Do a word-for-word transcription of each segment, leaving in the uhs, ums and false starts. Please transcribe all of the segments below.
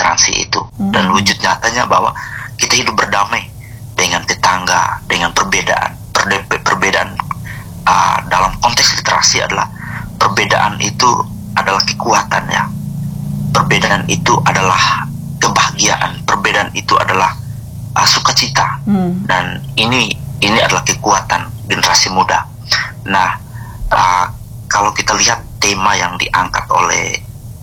intoleransi itu. Hmm. Dan wujud nyatanya bahwa kita hidup berdamai dengan tetangga, dengan perbedaan. Perde- perbedaan uh, dalam konteks literasi adalah perbedaan itu adalah kekuatan ya. Perbedaan itu adalah kebahagiaan. Perbedaan itu adalah uh, sukacita. Hmm. Dan ini ini adalah kekuatan generasi muda. Nah, uh, kalau kita lihat tema yang diangkat oleh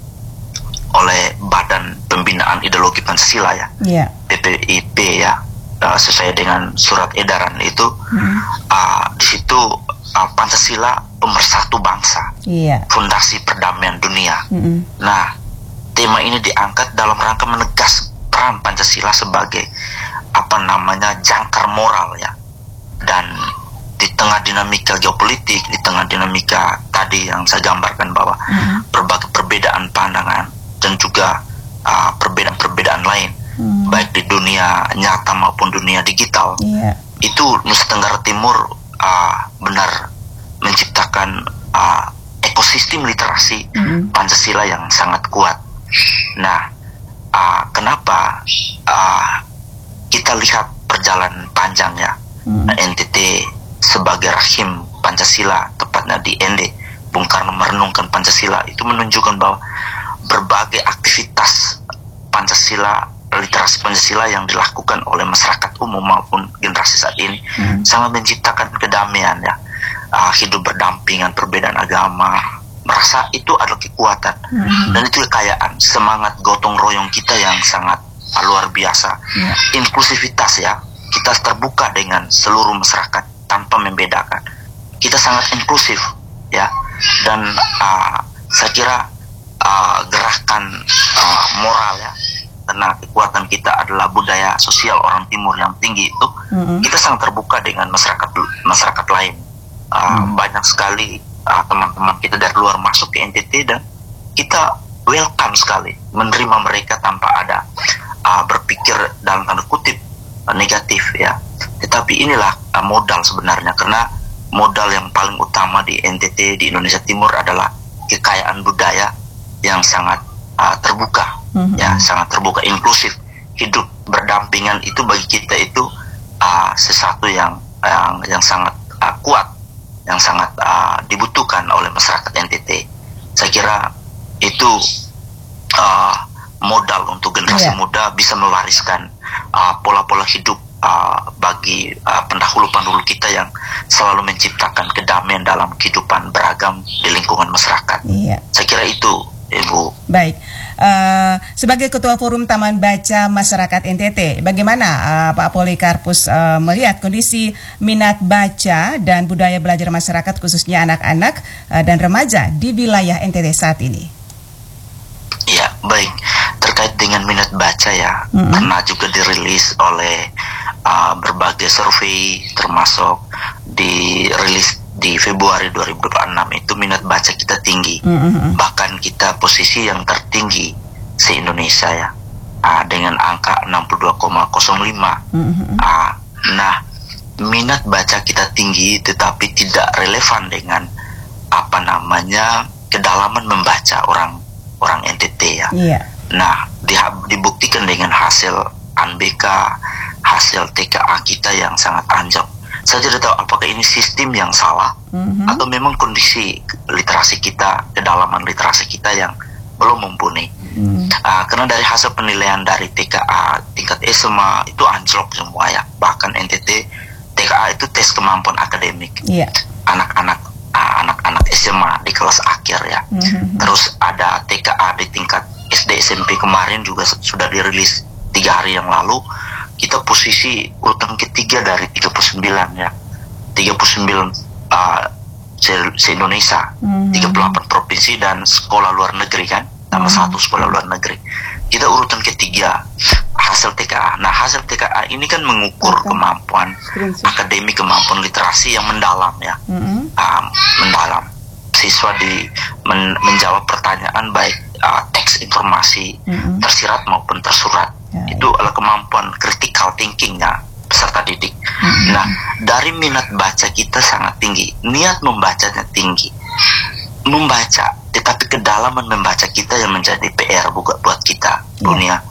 oleh Badan Pembinaan Ideologi Pancasila ya, yeah. B P I P ya, uh, sesuai dengan surat edaran itu, hmm. uh, di situ uh, Pancasila pemersatu bangsa, yeah. fondasi perdamaian dunia. Hmm. Nah, tema ini diangkat dalam rangka menegas peran Pancasila sebagai apa namanya jangkar moral ya, dan di tengah dinamika geopolitik, di tengah dinamika tadi yang saya gambarkan bahwa hmm. berbagai perbedaan pandangan dan juga uh, perbedaan-perbedaan lain, hmm. baik di dunia nyata maupun dunia digital, yeah. itu Nusa Tenggara Timur uh, benar menciptakan uh, ekosistem literasi hmm. Pancasila yang sangat kuat. Nah, uh, kenapa uh, kita lihat perjalanan panjangnya hmm. N T T sebagai rahim Pancasila, tepatnya di N D, Bung Karno merenungkan Pancasila, itu menunjukkan bahwa berbagai aktivitas Pancasila, literasi Pancasila yang dilakukan oleh masyarakat umum maupun generasi saat ini hmm. sangat menciptakan kedamaian ya, uh, hidup berdampingan perbedaan agama, merasa itu adalah kekuatan hmm. dan itu kekayaan, semangat gotong royong kita yang sangat uh, luar biasa, hmm. inklusivitas ya, kita terbuka dengan seluruh masyarakat tanpa membedakan, kita sangat inklusif ya, dan uh, saya kira Uh, gerakan uh, moral ya, karena kekuatan kita adalah budaya sosial orang Timur yang tinggi itu, mm-hmm. kita sangat terbuka dengan masyarakat masyarakat lain. Uh, mm. Banyak sekali uh, teman-teman kita dari luar masuk ke N T T dan kita welcome sekali menerima mereka tanpa ada uh, berpikir dalam tanda kutip uh, negatif ya. Tetapi inilah uh, modal sebenarnya, karena modal yang paling utama di N T T di Indonesia Timur adalah kekayaan budaya yang sangat uh, terbuka, mm-hmm. ya sangat terbuka, inklusif, hidup berdampingan itu bagi kita itu uh, sesuatu yang yang yang sangat uh, kuat, yang sangat uh, dibutuhkan oleh masyarakat N T T. Saya kira itu uh, modal untuk generasi yeah. muda bisa mewariskan uh, pola-pola hidup uh, bagi uh, pendahulu-pendahulu kita yang selalu menciptakan kedamaian dalam kehidupan beragam di lingkungan masyarakat. Yeah. Saya kira itu, Ibu. Baik, uh, sebagai Ketua Forum Taman Baca Masyarakat N T T, bagaimana uh, Pak Polikarpus uh, melihat kondisi minat baca dan budaya belajar masyarakat khususnya anak-anak uh, dan remaja di wilayah N T T saat ini? Ya, baik. Terkait dengan minat baca ya, mm-hmm. pernah juga dirilis oleh uh, berbagai survei, termasuk dirilis di Februari dua ribu dua puluh enam itu minat baca kita tinggi, mm-hmm. bahkan kita posisi yang tertinggi se-Indonesia ya, uh, dengan angka enam puluh dua koma nol lima. Mm-hmm. Uh, nah, minat baca kita tinggi, tetapi tidak relevan dengan apa namanya kedalaman membaca orang orang N T T ya. Yeah. Nah, di, dibuktikan dengan hasil A N B K, hasil T K A kita yang sangat anjlok. Saya tidak tahu apakah ini sistem yang salah, mm-hmm. atau memang kondisi literasi kita, kedalaman literasi kita yang belum mumpuni. Mm. Uh, karena dari hasil penilaian dari T K A tingkat S M A itu anjlok semua ya. Bahkan N T T T K A itu tes kemampuan akademik. Yeah. Anak-anak uh, anak-anak S M A di kelas akhir ya. Mm-hmm. Terus ada T K A di tingkat S D S M P kemarin juga sudah dirilis tiga hari yang lalu. Kita posisi urutan ketiga dari tiga puluh sembilan ya, tiga puluh sembilan uh, se-Indonesia, mm-hmm. tiga puluh delapan provinsi dan sekolah luar negeri kan, tambah mm-hmm. satu sekolah luar negeri. Kita urutan ketiga hasil T K A. Nah, hasil T K A ini kan mengukur okay. kemampuan akademik, kemampuan literasi yang mendalam ya, mm-hmm. uh, mendalam. Siswa di men, menjawab pertanyaan baik uh, teks informasi mm-hmm. tersirat maupun tersurat. Ya, itu adalah kemampuan critical thinkingnya peserta didik. Mm-hmm. Nah, dari minat baca kita sangat tinggi, niat membacanya tinggi, membaca, tetapi kedalaman membaca kita yang menjadi P R buat buat kita, dunia.